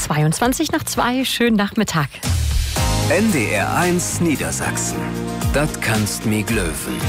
22:02, schönen Nachmittag. NDR1 Niedersachsen. Das kannst mi glöwen.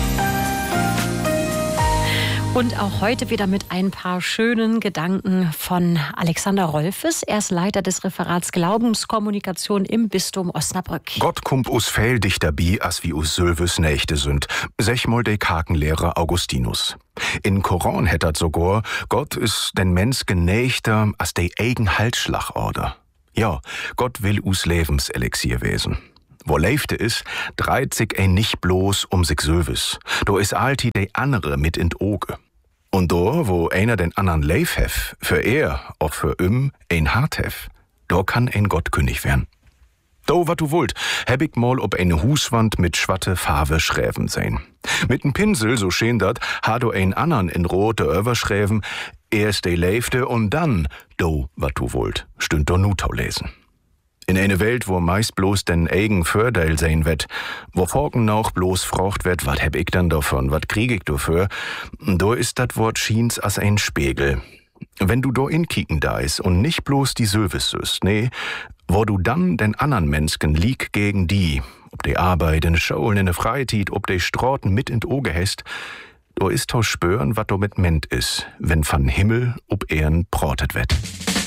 Und auch heute wieder mit ein paar schönen Gedanken von Alexander Rolfes. Er ist Leiter des Referats Glaubenskommunikation im Bistum Osnabrück. Gott kummt us viel dichter bi, as wie us Sylves Nächte sind. Sech mal de Kakenlehrer Augustinus. In Koran hättert sogar, Gott is den Mensch genächter as de eigen Halsschlagorder. Ja, Gott will us Lebenselixier wesen. Wo leifte is, dreit sich ein nicht bloß sich Sylves. Do is alti de andere mit in Oge. Und do, wo einer den anderen leif hef, für ob für ein hart hef, do kann ein Gottkönig werden. Do, wat du wollt, heb ich mal ob eine Huswand mit schwatte Farbe schräven sein. Mit n Pinsel, so schön dat, ha do ein anderen in rote Överschräven, erst de leifte und dann, do, wat du wollt, stünd do Nutau lesen. In eine Welt, wo meist bloß den eigen Förderl sein wird, wo Forken noch bloß frocht wird, wat heb ich dann davon, wat krieg ich dafür, do ist dat Wort schiens as ein Spiegel. Wenn du do inkicken da is und nicht bloß die Sylves süßt, nee, wo du dann den anderen Menschen lieg gegen die, ob de Arbeit, in de Schulen, in de Freitid, ob de Straten mit in Oge hest, do ist to spüren, wat do mit ment is, wenn van Himmel ob Ehren protet wird.